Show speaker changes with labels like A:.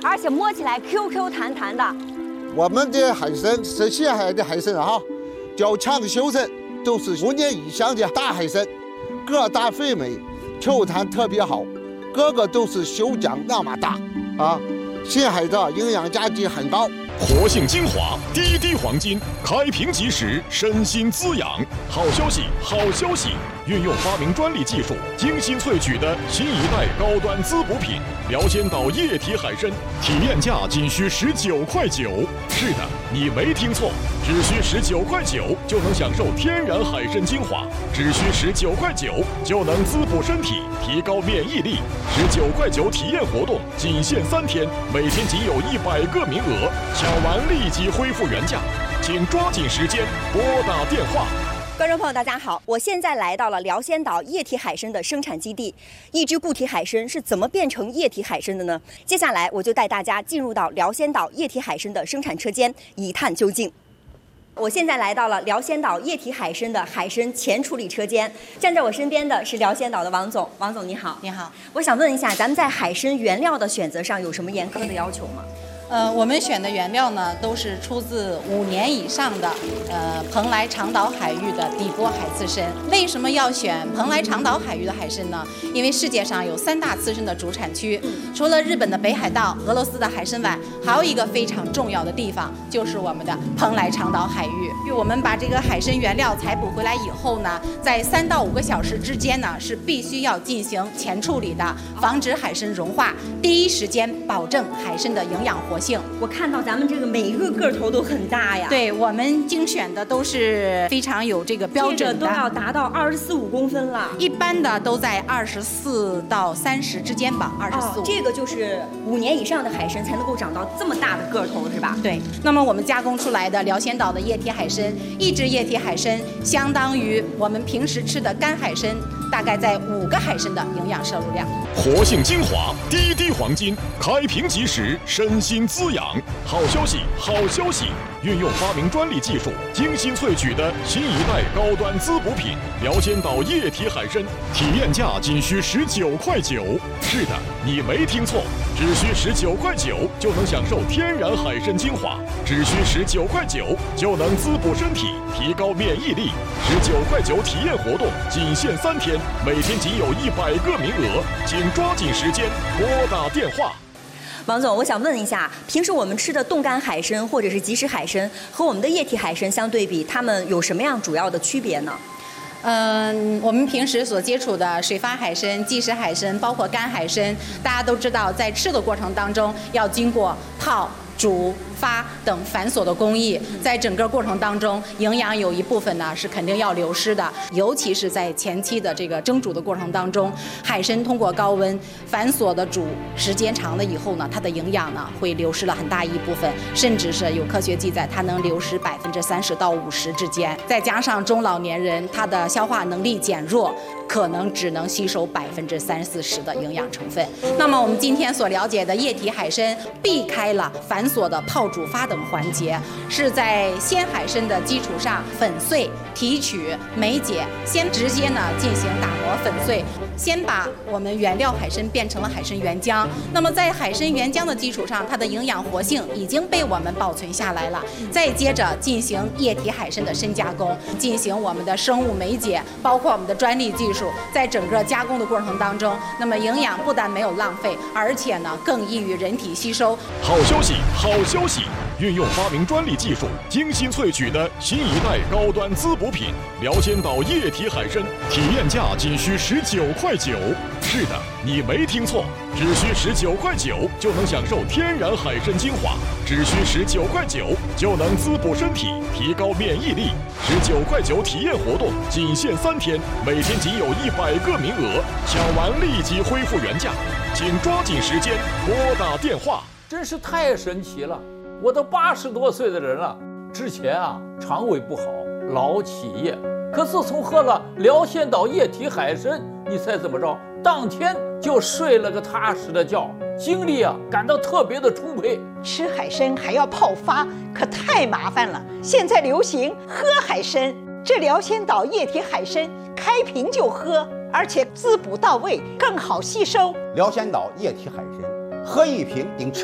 A: 而且摸起来 QQ 弹弹的。
B: 我们的海参是县海的海参啊，较强的修身，都是5年以上的大海参，个大肥美，球弹特别好，个个都是修浆那么大啊。县海的营养价值很高。
C: 活性精华，滴滴黄金，开瓶即食，身心滋养。好消息，好消息！运用发明专利技术，精心萃取的新一代高端滋补品——辽仙岛液体海参，体验价仅需19.9块。是的，你没听错，只需19.9块就能享受天然海参精华，只需19.9块就能滋补身体，提高免疫力。19.9块体验活动仅限3天，每天仅有100个名额，抢完立即恢复原价，请抓紧时间拨打电话。
A: 观众朋友，大家好，我现在来到了辽仙岛液体海参的生产基地。一只固体海参是怎么变成液体海参的呢？接下来我就带大家进入到辽仙岛液体海参的生产车间，一探究竟。我现在来到了辽仙岛液体海参的海参前处理车间，站在我身边的是辽仙岛的王总。王总你好。
D: 你好。
A: 我想问一下，咱们在海参原料的选择上有什么严苛的要求吗？
D: 我们选的原料呢，都是出自5年以上的蓬莱长岛海域的底波海刺参。为什么要选蓬莱长岛海域的海参呢？因为世界上有3大刺参的主产区，除了日本的北海道、俄罗斯的海参崴，还有一个非常重要的地方，就是我们的蓬莱长岛海域。我们把这个海参原料采捕回来以后呢，在3到5个小时之间呢，是必须要进行前处理的，防止海参融化，第一时间保证海参的营养活性。
A: 我看到咱们这个每一个个头都很大呀。
D: 对，我们精选的都是非常有这个标准的，
A: 这个都要达到24、5公分了。
D: 一般的都在24到30之间吧，24、5。
A: 这个就是5年以上的海参才能够长到这么大的个头，是吧？
D: 对。那么我们加工出来的辽仙岛的液体海参，一只液体海参相当于我们平时吃的干海参大概在5个海参的营养摄入量。
C: 活性精华，滴滴黄金，开瓶即食，身心滋养。好消息，好消息！运用发明专利技术，精心萃取的新一代高端滋补品——辽仙岛液体海参，体验价仅需19.9块。是的，你没听错，只需19.9块就能享受天然海参精华，只需19.9块就能滋补身体，提高免疫力。19.9块体验活动仅限3天，每天仅有100个名额，请抓紧时间拨打电话。
A: 王总，我想问一下，平时我们吃的冻干海参或者是即食海参和我们的液体海参相对比，它们有什么样主要的区别呢？
D: 我们平时所接触的水发海参、即食海参，包括干海参，大家都知道，在吃的过程当中要经过泡、煮、发等繁琐的工艺，在整个过程当中，营养有一部分呢是肯定要流失的，尤其是在前期的这个蒸煮的过程当中，海参通过高温繁琐的煮，时间长了以后呢，它的营养呢会流失了很大一部分，甚至是有科学记载，它能流失30%到50%之间。再加上中老年人他的消化能力减弱，可能只能吸收30-40%的营养成分。那么我们今天所了解的液体海参，避开了繁琐的泡、煮、发等环节，是在鲜海参的基础上粉碎、提取、梅解，先直接呢进行打磨粉碎，先把我们原料海参变成了海参原浆。那么在海参原浆的基础上，它的营养活性已经被我们保存下来了。再接着进行液体海参的深加工，进行我们的生物梅解，包括我们的专利技术，在整个加工的过程当中，那么营养不但没有浪费，而且呢更易于人体吸收。
C: 好消息，好消息！运用发明专利技术，精心萃取的新一代高端滋补品——辽仙岛液体海参，体验价仅需19.9块。是的，你没听错，只需19.9块就能享受天然海参精华，只需19.9块就能滋补身体，提高免疫力。19.9块体验活动仅限3天，每天仅有100个名额，抢完立即恢复原价，请抓紧时间拨打电话。
E: 真是太神奇了！我都80多岁的人了，之前肠胃不好，老起夜，可自从喝了辽仙岛液体海参，你猜怎么着？当天就睡了个踏实的觉，精力感到特别的充沛。
F: 吃海参还要泡发，可太麻烦了。现在流行喝海参，这辽仙岛液体海参开瓶就喝，而且滋补到位，更好吸收。
G: 辽仙岛液体海参，喝一瓶顶吃